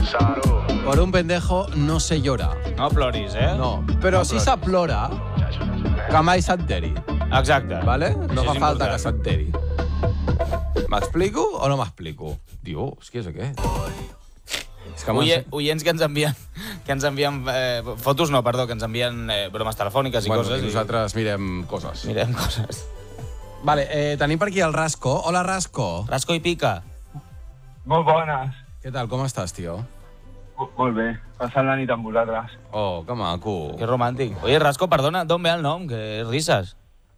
Por un pendejo no se llora. No ploris, eh? No, però si se plora, que mai s'enteri. Exacte. Vale? No fa és falta important. que s'enteri. M'explico o no m'explico? Dios, què és aquest? És que Oients que ens envien fotos, no, perdó, que ens envien bromes telefòniques i coses. I nosaltres mirem coses. Mirem coses. Vale, tenim per aquí el Rasco. Hola, Rasco. Rasco i pica. Molt bones. Què tal, com estàs, tio? Molt bé, passant la nit amb vosaltres. Oh, que maco. Que romàntic. Oye, Rasco, perdona, d'on ve el nom? Que risses.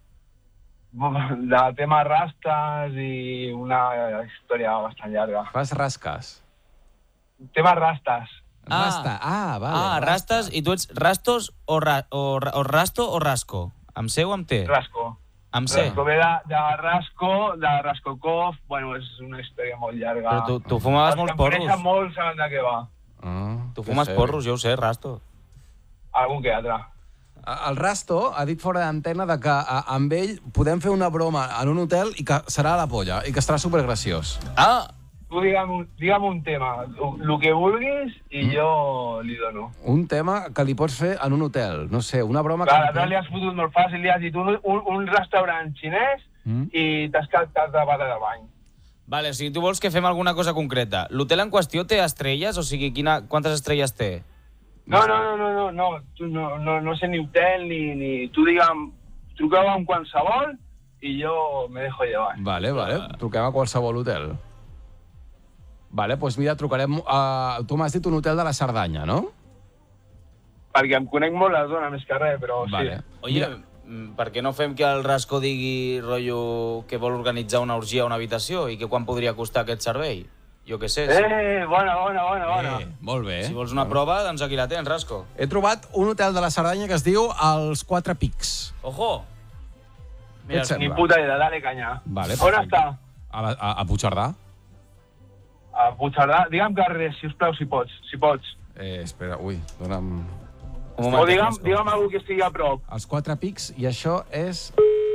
De tema rastes i una història bastant llarga. Fas rasques. Tema rastes. Rasta. Vale. Rastes, i tu ets rastos o rasto o rasco? Amb C o amb T? Rasco. Amb C. Rasco ve de Rasco, de Rascokov. Bueno, és una història molt llarga. Però tu fumaves molts porros. Els que em coneixen molt saben de què va. Tu fumes porros, jo ho sé, Rasto. Algun que altre. El Rasto ha dit fora d'antena de que amb ell podem fer una broma en un hotel i que serà la polla, i que estarà supergraciós. Ah! Tu digue'm un tema, el que vulguis, i jo li dono. Un tema que li pots fer en un hotel. No sé, una broma Clar, que... ara li has fotut molt fàcil, li has dit un restaurant xinès i t'has quedat de bata de bany. Vale, o sigui, tu vols que fem alguna cosa concreta. L'hotel en qüestió té estrelles? O sigui, quantes estrelles té? No, tu no sé ni hotel ni... Tu digue'm, truqueu a un qualsevol i jo me dejo llevar. Vale. Truquem a qualsevol hotel. Vale, doncs mira, trucarem... tu m'has dit un hotel de la Cerdanya, no? Perquè em conec molt la zona, més que res, però Vale. sí. Oye, per què no fem que el Rasco digui, rotllo, que vol organitzar una orgia a una habitació i que quan podria costar aquest servei? Jo què sé. Bona. Molt bé. Si vols una prova, doncs aquí la tens, Rasco. He trobat un hotel de la Cerdanya que es diu Els Quatre Pics. Ojo! Què et sembla? Ni puta idea, dale canya. Vale, On perfecte. està? A Puigcerdà? A Puigcerdà? Digue'm carrer, sisplau, si pots. Espera, dona'm... Un O moment, digue'm algú que estigui a prop. Els Quatre Pics, i això és...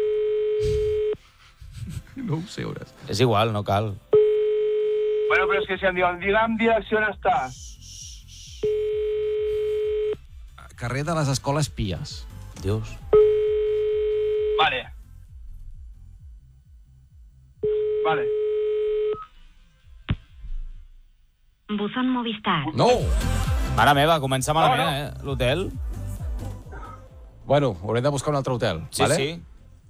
No ho sé, hores. És igual, no cal. Bueno, però és que si em diuen, digue'm direcció on estàs. Carrer de les Escoles Pies. Dius. Vale. Buzón Movistar. No! Mare meva, comença malament, l'hotel. Bueno, haurem de buscar un altre hotel, Sí, vale? sí.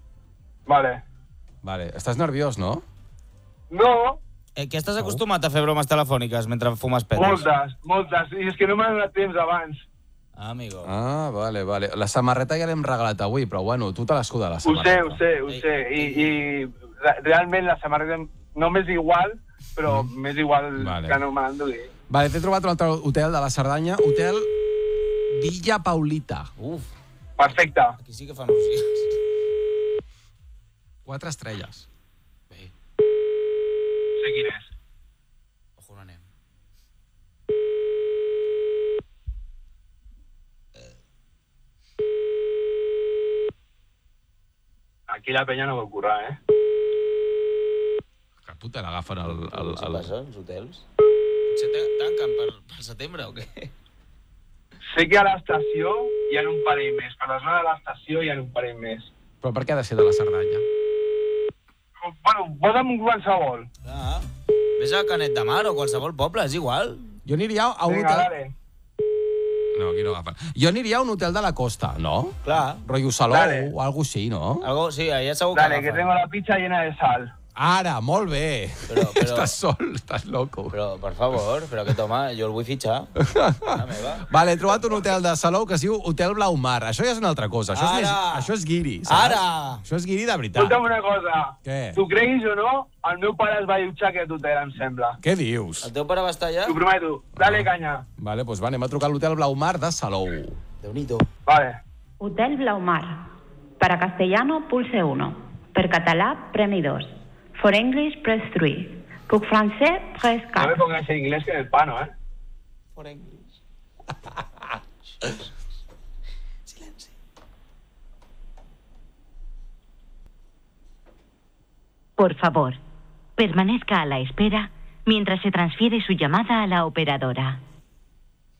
Vale. Estàs nerviós, no? No, Què estàs acostumat a fer bromes telefòniques mentre fumes petes? moltes. I és que no m'ha donat temps abans. Ah, amigo. Ah, vale. La samarreta ja l'hem regalat avui, però bueno, tu te l'has de la Ho samarreta. sé. I realment la samarreta no m'és igual, però m'és igual que no me l'endugui. Vale, t'he trobat un altre hotel de la Cerdanya, Hotel Villa Paulita. Uf, Perfecte. aquí sí que fan orgies. 4 estrelles. Bé, Sé quin és. ojo, no anem. Aquí la penya no vol currar, Que tu te l'agafen Què passa, els hotels? Potser tanquen per setembre o què? Sé que a l'estació hi ha un parell més. Per la zona de l'estació hi ha un parell més. Però per què ha de ser de la Cerdanya? Bueno, posa'm un qualsevol. Ah, vés a Canet de Mar o qualsevol poble, és igual. Jo aniria a un Vinga, hotel... dale. No, aquí no agafen. Jo aniria a un hotel de la costa, no? Clar. Rotllo Salou Dale. o alguna així, no? Algo, sí, allà segur que Dale, que agafen. tengo la pizza llena de sal. Ara, molt bé. Però- Estàs sol, estàs loco. Però, per favor, però aquest home, jo el vull fitxar. La meva. Vale, he trobat un hotel de Salou que es diu Hotel Blau Mar. Això ja és una altra cosa. Això és guiri, saps? Ara! Això és guiri de veritat. Escolta'm una cosa. Què? Tu creguis o no, el meu pare es va allotjar a aquest hotel, em sembla. Què dius? El teu pare va estar allà? T'ho prometo. Dale, canya. Vale, doncs anem a trucar a l'Hotel Blau Mar de Salou. Déu-n'hi-do. Vale. Hotel Blaumar. Para castellano, pulse 1. Per català, premi 2. For English, press 3. Puc francès, press No me 4. pongas en inglés que en el pano, For English. Silenci. Por favor, permanezca a la espera mientras se transfiere su llamada a la operadora.